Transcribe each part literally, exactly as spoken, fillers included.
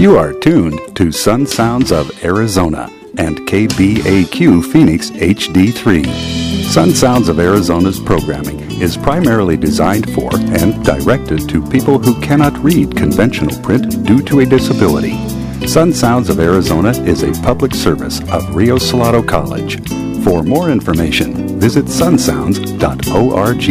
You are tuned to Sun Sounds of Arizona and K B A Q Phoenix H D three. Sun Sounds of Arizona's programming is primarily designed for and directed to people who cannot read conventional print due to a disability. Sun Sounds of Arizona is a public service of Rio Salado College. For more information, visit sun sounds dot org.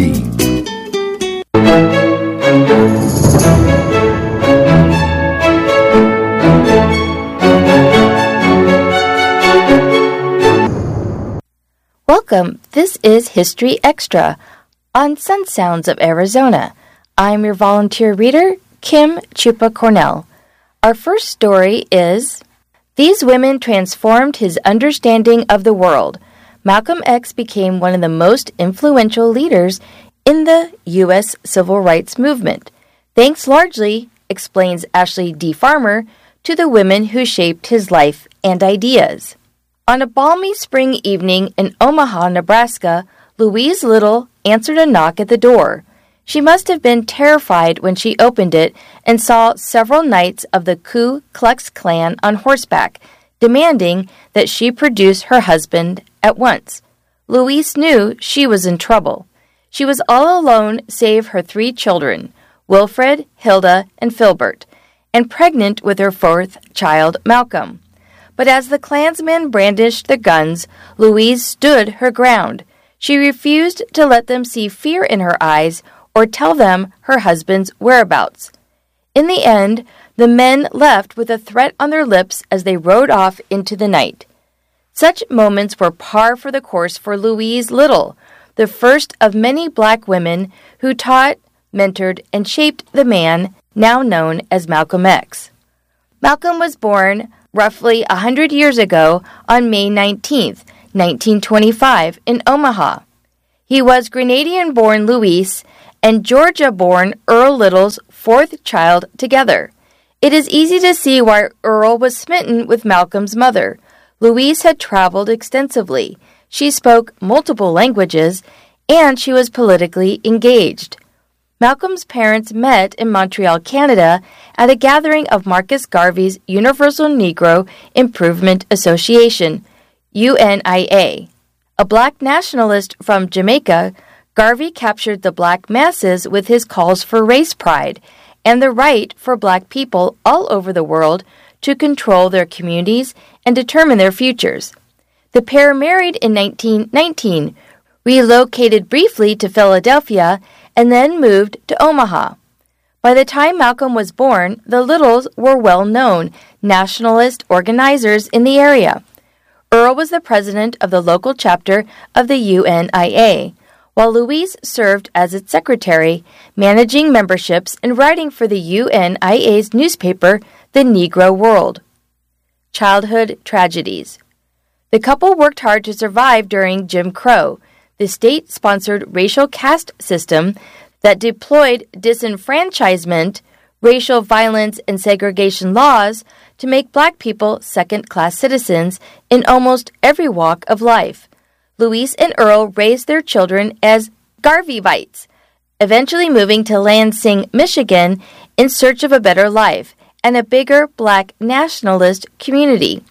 Welcome. This is History Extra on Sun Sounds of Arizona. I'm your volunteer reader, Kim Chupa Cornell. Our first story is These Women Transformed His Understanding of the World. Malcolm X became one of the most influential leaders in the U S civil rights movement, thanks largely, explains Ashley D. Farmer, to the women who shaped his life and ideas. On a balmy spring evening in Omaha, Nebraska, Louise Little answered a knock at the door. She must have been terrified when she opened it and saw several knights of the Ku Klux Klan on horseback, demanding that she produce her husband at once. Louise knew she was in trouble. She was all alone save her three children, Wilfred, Hilda, and Filbert, and pregnant with her fourth child, Malcolm. But as the Klansmen brandished their guns, Louise stood her ground. She refused to let them see fear in her eyes or tell them her husband's whereabouts. In the end, the men left with a threat on their lips as they rode off into the night. Such moments were par for the course for Louise Little, the first of many black women who taught, mentored, and shaped the man now known as Malcolm X. Malcolm was born roughly one hundred years ago on May nineteenth, nineteen twenty-five, in Omaha. He was Grenadian-born Louise and Georgia-born Earl Little's fourth child together. It is easy to see why Earl was smitten with Malcolm's mother. Louise had traveled extensively. She spoke multiple languages, and she was politically engaged. Malcolm's parents met in Montreal, Canada, at a gathering of Marcus Garvey's Universal Negro Improvement Association, U N I A. A black nationalist from Jamaica, Garvey captured the black masses with his calls for race pride and the right for black people all over the world to control their communities and determine their futures. The pair married in nineteen nineteen, relocated briefly to Philadelphia, and then moved to Omaha. By the time Malcolm was born, the Littles were well-known nationalist organizers in the area. Earl was the president of the local chapter of the U N I A, while Louise served as its secretary, managing memberships and writing for the U N I A's newspaper, The Negro World. Childhood tragedies. The couple worked hard to survive during Jim Crow, the state-sponsored racial caste system that deployed disenfranchisement, racial violence, and segregation laws to make black people second-class citizens in almost every walk of life. Louise and Earl raised their children as Garveyites, eventually moving to Lansing, Michigan, in search of a better life and a bigger black nationalist community.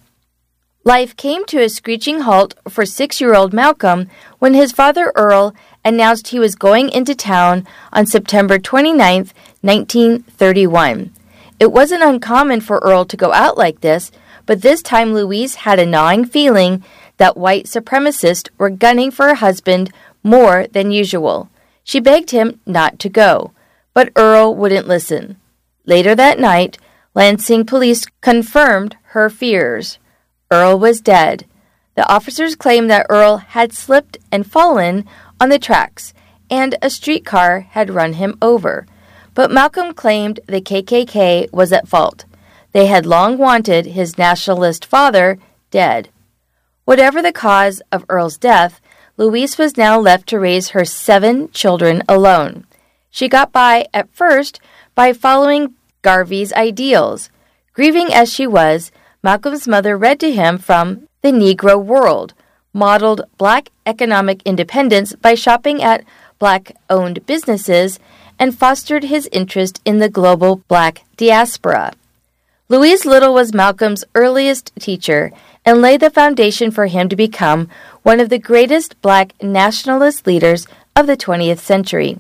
Life came to a screeching halt for six-year-old Malcolm when his father Earl announced he was going into town on September twenty-ninth, nineteen thirty-one. It wasn't uncommon for Earl to go out like this, but this time Louise had a gnawing feeling that white supremacists were gunning for her husband more than usual. She begged him not to go, but Earl wouldn't listen. Later that night, Lansing police confirmed her fears. Earl was dead. The officers claimed that Earl had slipped and fallen on the tracks, and a streetcar had run him over. But Malcolm claimed the K K K was at fault. They had long wanted his nationalist father dead. Whatever the cause of Earl's death, Louise was now left to raise her seven children alone. She got by at first by following Garvey's ideals. Grieving as she was, Malcolm's mother read to him from The Negro World, modeled black economic independence by shopping at black-owned businesses, and fostered his interest in the global black diaspora. Louise Little was Malcolm's earliest teacher and laid the foundation for him to become one of the greatest black nationalist leaders of the twentieth century.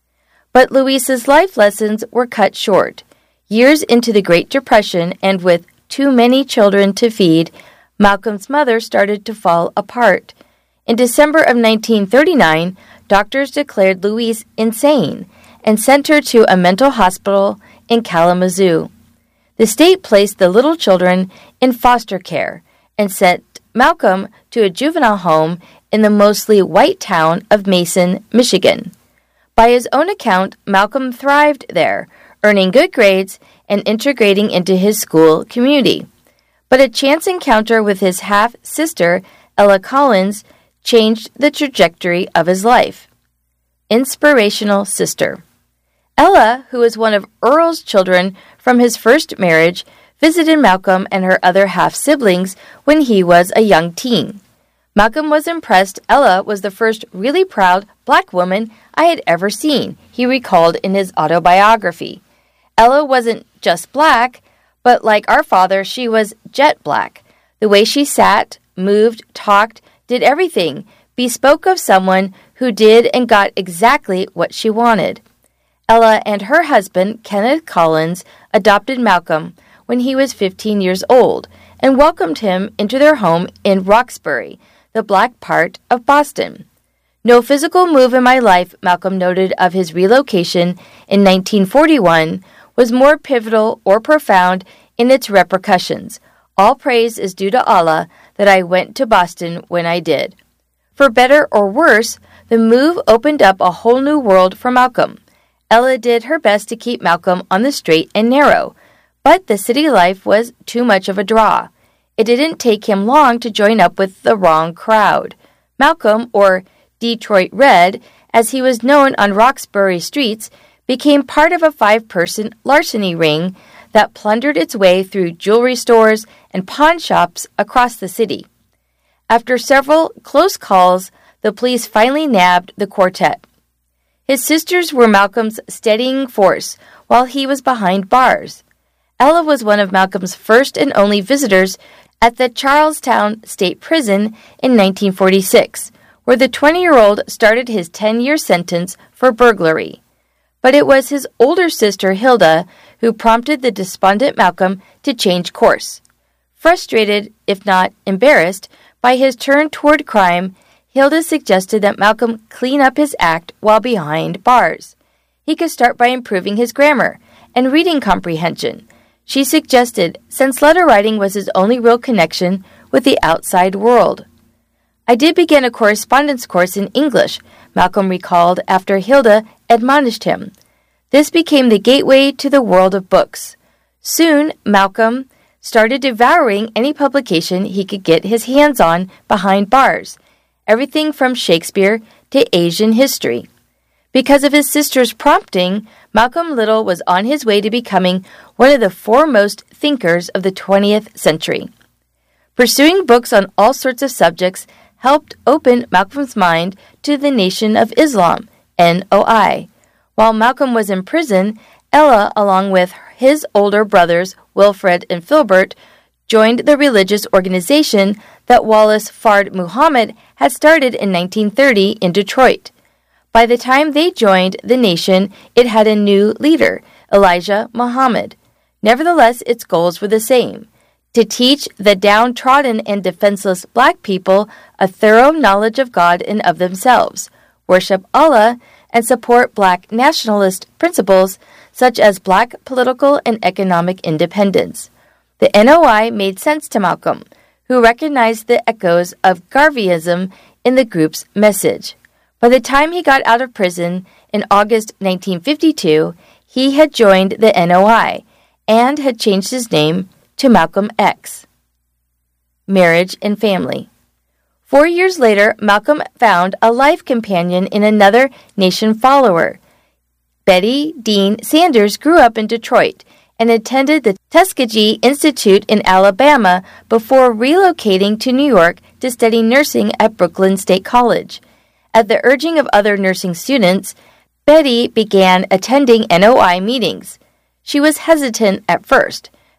But Louise's life lessons were cut short. Years into the Great Depression and with too many children to feed, Malcolm's mother started to fall apart. In December of nineteen thirty-nine, doctors declared Louise insane and sent her to a mental hospital in Kalamazoo. The state placed the little children in foster care and sent Malcolm to a juvenile home in the mostly white town of Mason, Michigan. By his own account, Malcolm thrived there, earning good grades and integrating into his school community. But a chance encounter with his half-sister, Ella Collins, changed the trajectory of his life. Inspirational sister. Ella, who was one of Earl's children from his first marriage, visited Malcolm and her other half-siblings when he was a young teen. Malcolm was impressed Ella was the first really proud black woman I had ever seen, he recalled in his autobiography. Ella wasn't just black, but like our father, she was jet black. The way she sat, moved, talked, did everything, bespoke of someone who did and got exactly what she wanted. Ella and her husband, Kenneth Collins, adopted Malcolm when he was fifteen years old and welcomed him into their home in Roxbury, the black part of Boston. No physical move in my life, Malcolm noted of his relocation in nineteen forty-one, was more pivotal or profound in its repercussions. All praise is due to Allah that I went to Boston when I did. For better or worse, the move opened up a whole new world for Malcolm. Ella did her best to keep Malcolm on the straight and narrow, but the city life was too much of a draw. It didn't take him long to join up with the wrong crowd. Malcolm, or Detroit Red, as he was known on Roxbury streets, became part of a five-person larceny ring that plundered its way through jewelry stores and pawn shops across the city. After several close calls, the police finally nabbed the quartet. His sisters were Malcolm's steadying force while he was behind bars. Ella was one of Malcolm's first and only visitors at the Charlestown State Prison in nineteen forty-six, where the twenty-year-old started his ten-year sentence for burglary. But it was his older sister, Hilda, who prompted the despondent Malcolm to change course. Frustrated, if not embarrassed, by his turn toward crime, Hilda suggested that Malcolm clean up his act while behind bars. He could start by improving his grammar and reading comprehension. She suggested, since letter writing was his only real connection with the outside world. I did begin a correspondence course in English, Malcolm recalled after Hilda admonished him. This became the gateway to the world of books. Soon, Malcolm started devouring any publication he could get his hands on behind bars, everything from Shakespeare to Asian history. Because of his sister's prompting, Malcolm Little was on his way to becoming one of the foremost thinkers of the twentieth century. Pursuing books on all sorts of subjects helped open Malcolm's mind to the Nation of Islam, N O I. While Malcolm was in prison, Ella, along with his older brothers Wilfred and Filbert, joined the religious organization that Wallace Fard Muhammad had started in nineteen thirty in Detroit. By the time they joined the nation, it had a new leader, Elijah Muhammad. Nevertheless, its goals were the same: to teach the downtrodden and defenseless black people a thorough knowledge of God and of themselves, worship Allah, and support black nationalist principles such as black political and economic independence. The N O I made sense to Malcolm, who recognized the echoes of Garveyism in the group's message. By the time he got out of prison in August nineteen fifty-two, he had joined the N O I and had changed his name to Malcolm X. Marriage and family. Four years later, Malcolm found a life companion in another Nation follower. Betty Dean Sanders grew up in Detroit and attended the Tuskegee Institute in Alabama before relocating to New York to study nursing at Brooklyn State College. At the urging of other nursing students, Betty began attending N O I meetings. She was hesitant at first,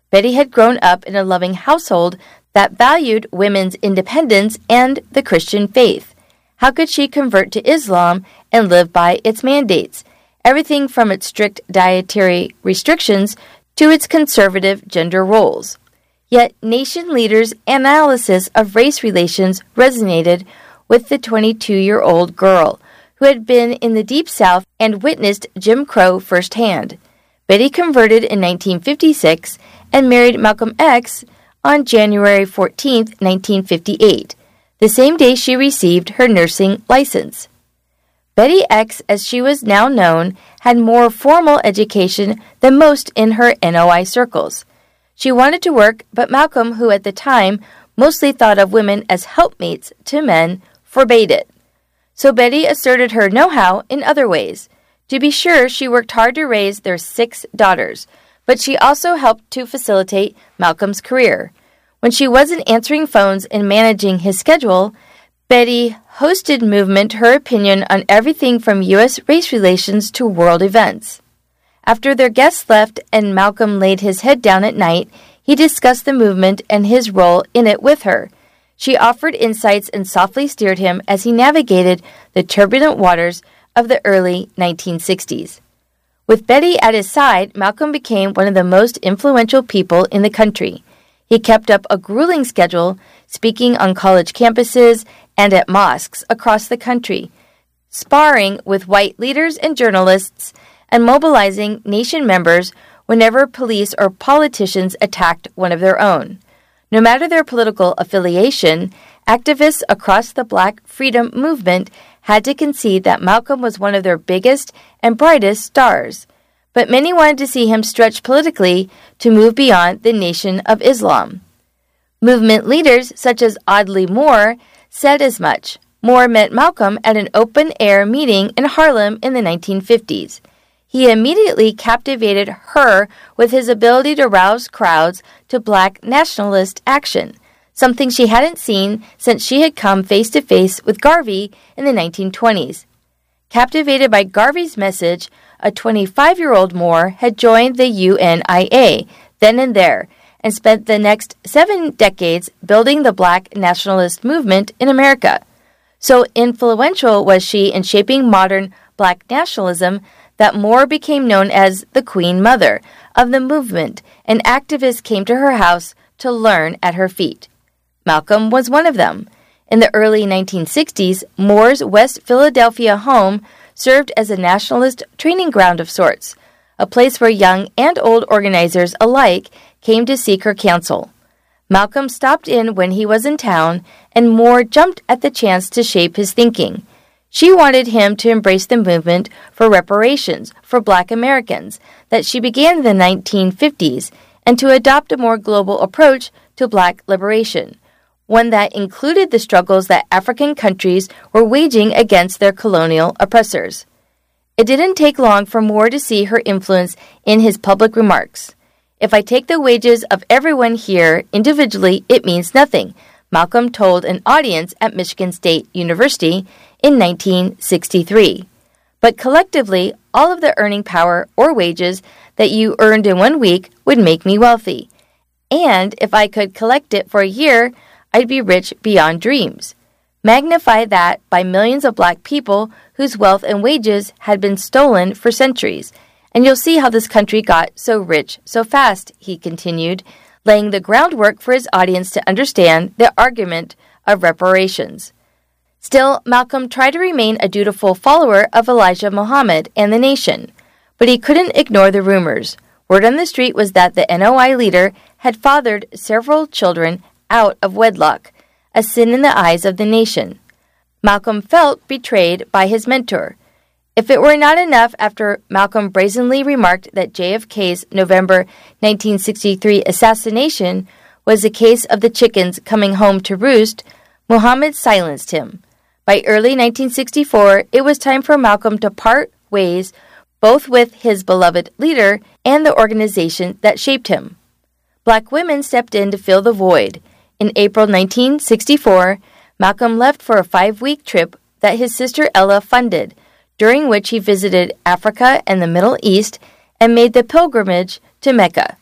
Betty had grown up in a loving household that valued women's independence and the Christian faith. How could she convert to Islam and live by its mandates, everything from its strict dietary restrictions to its conservative gender roles? Yet nation leaders' analysis of race relations resonated with the twenty-two-year-old girl who had been in the Deep South and witnessed Jim Crow firsthand. Betty converted in nineteen fifty-six and married Malcolm X on January fourteenth, nineteen fifty-eight, the same day she received her nursing license. Betty X, as she was now known, had more formal education than most in her N O I circles. She wanted to work, but Malcolm, who at the time mostly thought of women as helpmates to men, forbade it. So Betty asserted her know-how in other ways. To be sure, she worked hard to raise their six daughters, but she also helped to facilitate Malcolm's career. When she wasn't answering phones and managing his schedule, Betty hosted Movement her opinion on everything from U S race relations to world events. After their guests left and Malcolm laid his head down at night, he discussed the movement and his role in it with her. She offered insights and softly steered him as he navigated the turbulent waters of the early nineteen sixties. With Betty at his side, Malcolm became one of the most influential people in the country. He kept up a grueling schedule, speaking on college campuses and at mosques across the country, sparring with white leaders and journalists, and mobilizing nation members whenever police or politicians attacked one of their own. No matter their political affiliation, activists across the Black freedom movement had to concede that Malcolm was one of their biggest and brightest stars. But many wanted to see him stretch politically to move beyond the Nation of Islam. Movement leaders such as Audley Moore said as much. Moore met Malcolm at an open-air meeting in Harlem in the nineteen fifties. He immediately captivated her with his ability to rouse crowds to Black nationalist action, something she hadn't seen since she had come face-to-face with Garvey in the nineteen twenties. Captivated by Garvey's message, a twenty-five-year-old Moore had joined the U N I A then and there and spent the next seven decades building the Black nationalist movement in America. So influential was she in shaping modern Black nationalism that Moore became known as the Queen Mother of the movement, and activists came to her house to learn at her feet. Malcolm was one of them. In the early nineteen sixties, Moore's West Philadelphia home served as a nationalist training ground of sorts, a place where young and old organizers alike came to seek her counsel. Malcolm stopped in when he was in town, and Moore jumped at the chance to shape his thinking. She wanted him to embrace the movement for reparations for Black Americans that she began in the nineteen fifties and to adopt a more global approach to Black liberation, one that included the struggles that African countries were waging against their colonial oppressors. It didn't take long for Moore to see her influence in his public remarks. "If I take the wages of everyone here individually, it means nothing," Malcolm told an audience at Michigan State University in nineteen sixty-three. "But collectively, all of the earning power or wages that you earned in one week would make me wealthy. And if I could collect it for a year, I'd be rich beyond dreams. Magnify that by millions of Black people whose wealth and wages had been stolen for centuries, and you'll see how this country got so rich so fast," he continued, laying the groundwork for his audience to understand the argument of reparations. Still, Malcolm tried to remain a dutiful follower of Elijah Muhammad and the nation, but he couldn't ignore the rumors. Word on the street was that the N O I leader had fathered several children out of wedlock, a sin in the eyes of the nation. Malcolm felt betrayed by his mentor. If it were not enough after Malcolm brazenly remarked that J F K's November nineteen sixty-three assassination was a case of the chickens coming home to roost, Muhammad silenced him. By early nineteen sixty-four, it was time for Malcolm to part ways both with his beloved leader and the organization that shaped him. Black women stepped in to fill the void. In April nineteen sixty-four, Malcolm left for a five-week trip that his sister Ella funded, during which he visited Africa and the Middle East and made the pilgrimage to Mecca.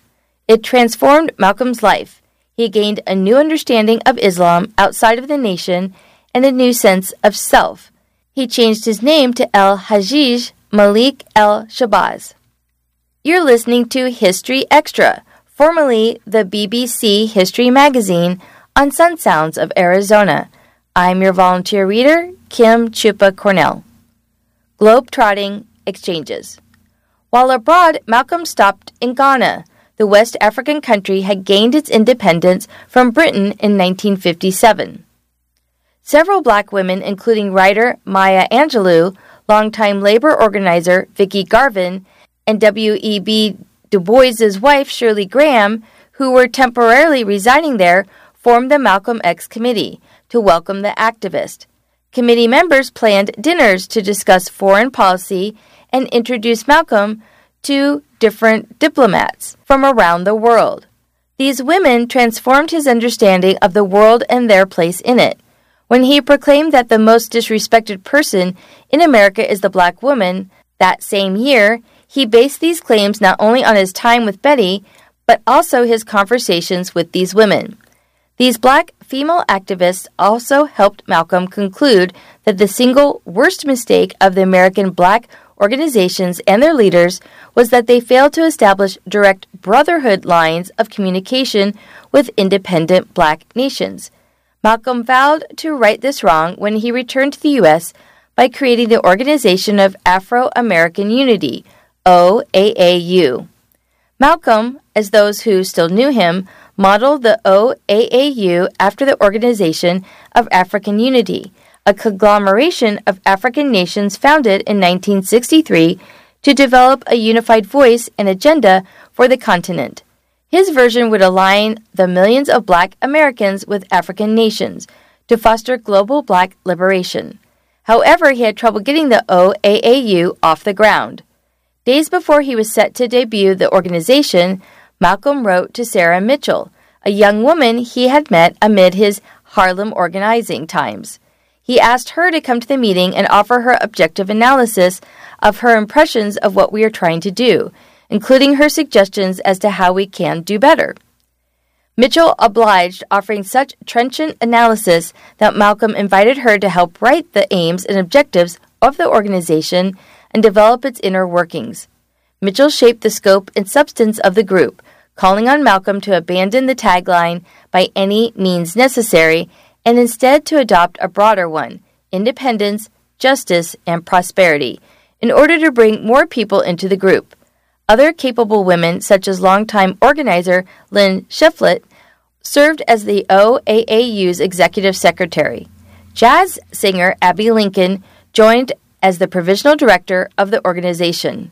It transformed Malcolm's life. He gained a new understanding of Islam outside of the nation and a new sense of self. He changed his name to El-Hajj Malik El-Shabazz. You're listening to History Extra, formerly the B B C History Magazine, on Sun Sounds of Arizona. I'm your volunteer reader, Kim Chupa Cornell. Globe-trotting exchanges. While abroad, Malcolm stopped in Ghana. The West African country had gained its independence from Britain in nineteen fifty-seven. Several black women, including writer Maya Angelou, longtime labor organizer Vicki Garvin, and W E B Du Bois's wife Shirley Graham, who were temporarily residing there, formed the Malcolm X Committee to welcome the activist. Committee members planned dinners to discuss foreign policy and introduce Malcolm to different diplomats from around the world. These women transformed his understanding of the world and their place in it. When he proclaimed that the most disrespected person in America is the black woman, that same year, he based these claims not only on his time with Betty, but also his conversations with these women. These black female activists also helped Malcolm conclude that the single worst mistake of the American black organizations and their leaders was that they failed to establish direct brotherhood lines of communication with independent black nations. Malcolm vowed to right this wrong when he returned to the U S by creating the Organization of Afro-American Unity, O A A U. Malcolm, as those who still knew him, modeled the O A A U after the Organization of African Unity, a conglomeration of African nations founded in nineteen sixty-three to develop a unified voice and agenda for the continent. His version would align the millions of black Americans with African nations to foster global black liberation. However, he had trouble getting the O A A U off the ground. Days before he was set to debut the organization, Malcolm wrote to Sarah Mitchell, a young woman he had met amid his Harlem organizing times. He asked her to come to the meeting and offer her objective analysis of her impressions of what we are trying to do, including her suggestions as to how we can do better. Mitchell obliged, offering such trenchant analysis that Malcolm invited her to help write the aims and objectives of the organization and develop its inner workings. Mitchell shaped the scope and substance of the group, calling on Malcolm to abandon the tagline, "by any means necessary," and instead to adopt a broader one, independence, justice, and prosperity, in order to bring more people into the group. Other capable women, such as longtime organizer Lynn Shiflett, served as the O A A U's executive secretary. Jazz singer Abby Lincoln joined as the provisional director of the organization.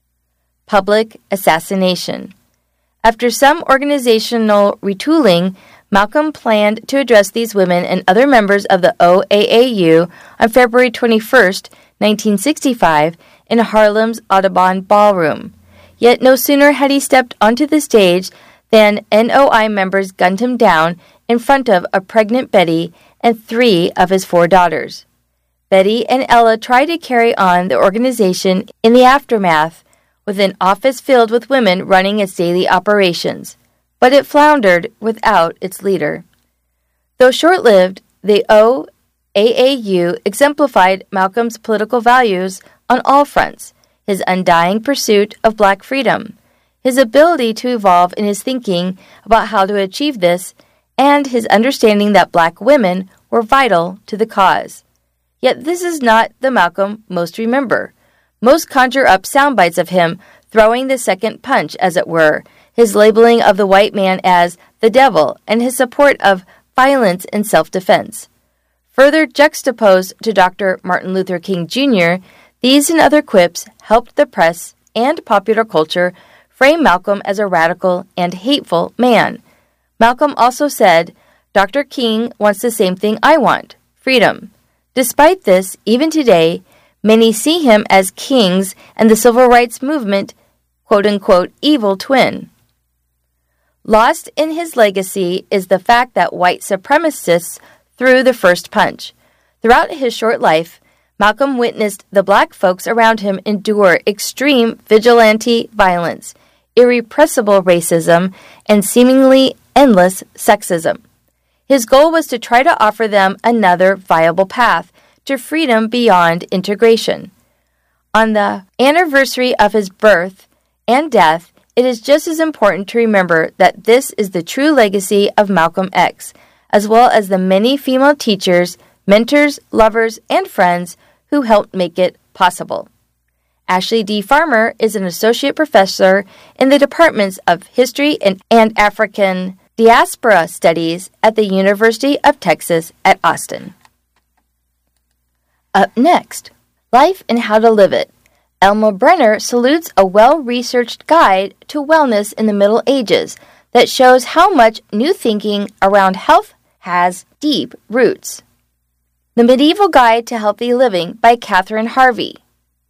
Public assassination. After some organizational retooling, Malcolm planned to address these women and other members of the O A A U on February twenty-first, nineteen sixty-five, in Harlem's Audubon Ballroom. Yet no sooner had he stepped onto the stage than N O I members gunned him down in front of a pregnant Betty and three of his four daughters. Betty and Ella tried to carry on the organization in the aftermath with an office filled with women running its daily operations, but it floundered without its leader. Though short-lived, the O A A U exemplified Malcolm's political values on all fronts: his undying pursuit of black freedom, his ability to evolve in his thinking about how to achieve this, and his understanding that black women were vital to the cause. Yet this is not the Malcolm most remember. Most conjure up sound bites of him throwing the second punch, as it were, his labeling of the white man as the devil, and his support of violence and self-defense. Further juxtaposed to Doctor Martin Luther King Junior, these and other quips helped the press and popular culture frame Malcolm as a radical and hateful man. Malcolm also said, "Doctor King wants the same thing I want, freedom." Despite this, even today, many see him as King's and the civil rights movement, quote-unquote, evil twin. Lost in his legacy is the fact that white supremacists threw the first punch. Throughout his short life, Malcolm witnessed the black folks around him endure extreme vigilante violence. irrepressible racism and seemingly endless sexism. His goal was to try to offer them another viable path to freedom beyond integration. On the anniversary of his birth and death, it is just as important to remember that this is the true legacy of Malcolm X, as well as the many female teachers, mentors, lovers, and friends who helped make it possible. Ashley D. Farmer is an associate professor in the departments of History and, and African Diaspora Studies at the University of Texas at Austin. Up next, Life and How to Live It. Elma Brenner salutes a well-researched guide to wellness in the Middle Ages that shows how much new thinking around health has deep roots. The Medieval Guide to Healthy Living by Catherine Harvey.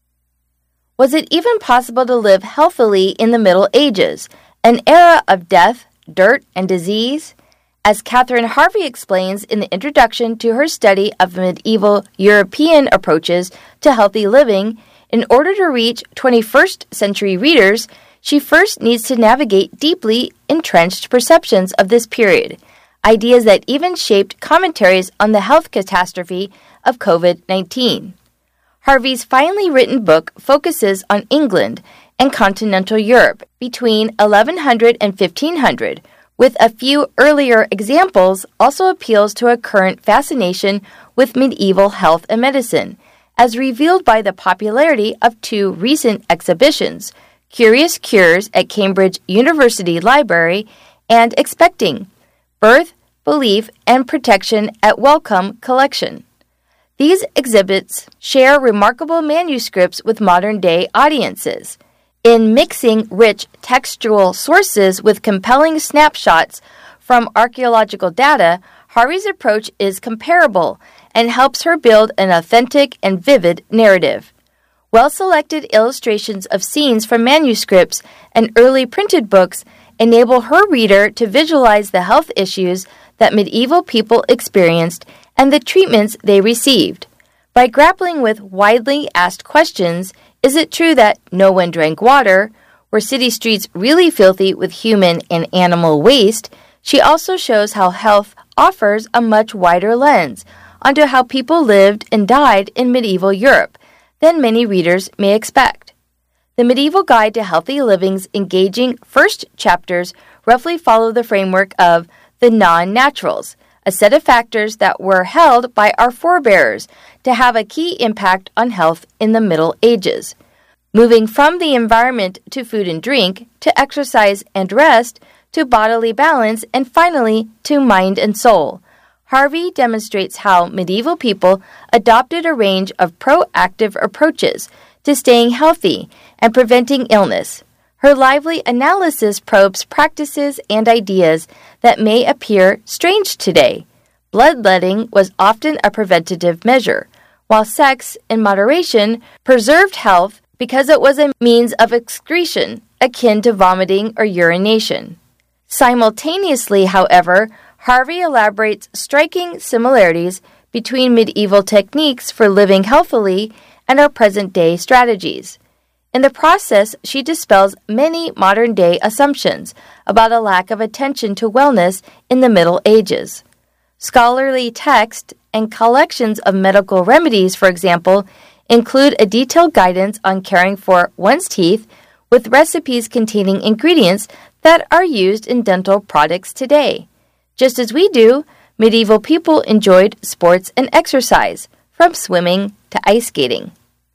Was it even possible to live healthily in the Middle Ages, an era of death, dirt, and disease? As Catherine Harvey explains in the introduction to her study of medieval European approaches to healthy living, in order to reach twenty-first century readers, she first needs to navigate deeply entrenched perceptions of this period, ideas that even shaped commentaries on the health catastrophe of COVID nineteen. Harvey's finely written book focuses on England and continental Europe between eleven hundred and fifteen hundred, with a few earlier examples, also appeals to a current fascination with medieval health and medicine, as revealed by the popularity of two recent exhibitions, Curious Cures at Cambridge University Library and Expecting, Birth, Belief, and Protection at Wellcome Collection. These exhibits share remarkable manuscripts with modern-day audiences. In mixing rich textual sources with compelling snapshots from archaeological data, Harvey's approach is comparable and helps her build an authentic and vivid narrative. Well-selected illustrations of scenes from manuscripts and early printed books enable her reader to visualize the health issues that medieval people experienced and the treatments they received. By grappling with widely asked questions, is it true that no one drank water? Were city streets really filthy with human and animal waste? She also shows how health offers a much wider lens onto how people lived and died in medieval Europe than many readers may expect. The Medieval Guide to Healthy Living's engaging first chapters roughly follow the framework of the non-naturals, a set of factors that were held by our forebears to have a key impact on health in the Middle Ages. Moving from the environment to food and drink, to exercise and rest, to bodily balance, and finally to mind and soul, Harvey demonstrates how medieval people adopted a range of proactive approaches to staying healthy and preventing illness. Her lively analysis probes practices and ideas that may appear strange today. Bloodletting was often a preventative measure, while sex, in moderation, preserved health because it was a means of excretion akin to vomiting or urination. Simultaneously, however, Harvey elaborates striking similarities between medieval techniques for living healthily and our present-day strategies. In the process, she dispels many modern-day assumptions about a lack of attention to wellness in the Middle Ages. Scholarly text and collections of medical remedies, for example, include a detailed guidance on caring for one's teeth with recipes containing ingredients that are used in dental products today. Just as we do, medieval people enjoyed sports and exercise, from swimming to ice skating.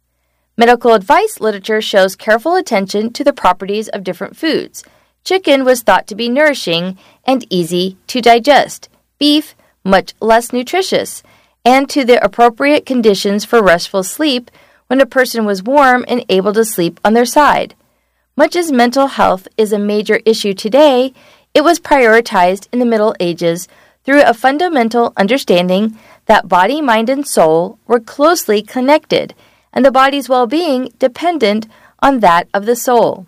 Medical advice literature shows careful attention to the properties of different foods. Chicken was thought to be nourishing and easy to digest, beef much less nutritious, and to the appropriate conditions for restful sleep when a person was warm and able to sleep on their side. Much as mental health is a major issue today, it was prioritized in the Middle Ages through a fundamental understanding that body, mind, and soul were closely connected, and the body's well-being dependent on that of the soul.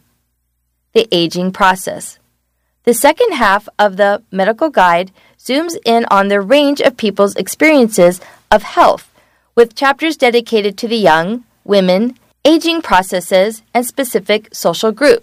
The aging process. The second half of the medical guide zooms in on the range of people's experiences of health, with chapters dedicated to the young, women, aging processes, and specific social groups.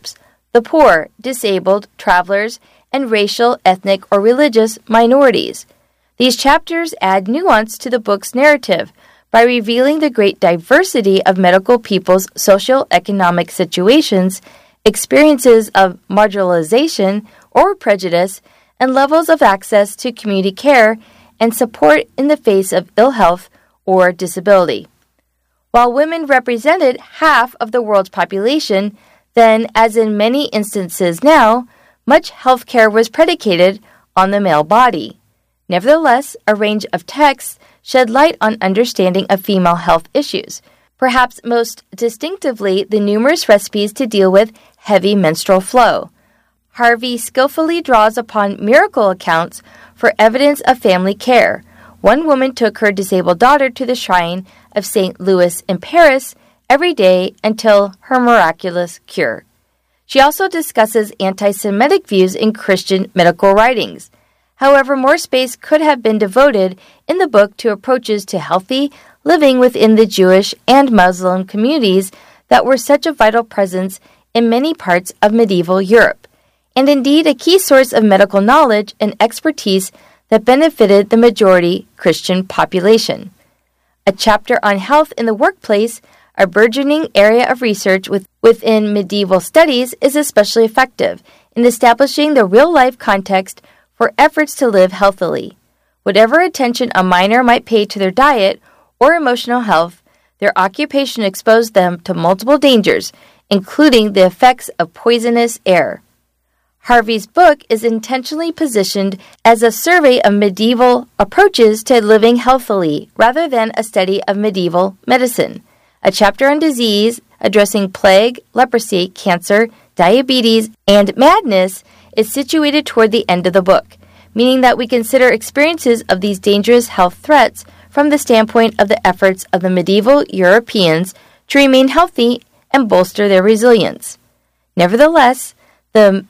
the poor, disabled, travelers, and racial, ethnic, or religious minorities. These chapters add nuance to the book's narrative by revealing the great diversity of medical people's socio-economic situations, experiences of marginalization or prejudice, and levels of access to community care and support in the face of ill health or disability. While women represented half of the world's population, then, as in many instances now, much health care was predicated on the male body. Nevertheless, a range of texts shed light on understanding of female health issues, perhaps most distinctively the numerous recipes to deal with heavy menstrual flow. Harvey skillfully draws upon miracle accounts for evidence of family care. One woman took her disabled daughter to the shrine of Saint Louis in Paris every day until her miraculous cure. She also discusses anti-Semitic views in Christian medical writings. However, more space could have been devoted in the book to approaches to healthy living within the Jewish and Muslim communities that were such a vital presence in many parts of medieval Europe, and indeed a key source of medical knowledge and expertise that benefited the majority Christian population. A chapter on health in the workplace, a burgeoning area of research with, within medieval studies, is especially effective in establishing the real-life context for efforts to live healthily. Whatever attention a miner might pay to their diet or emotional health, their occupation exposed them to multiple dangers, including the effects of poisonous air. Harvey's book is intentionally positioned as a survey of medieval approaches to living healthily rather than a study of medieval medicine. A chapter on disease addressing plague, leprosy, cancer, diabetes, and madness is situated toward the end of the book, meaning that we consider experiences of these dangerous health threats from the standpoint of the efforts of the medieval Europeans to remain healthy and bolster their resilience. Nevertheless, the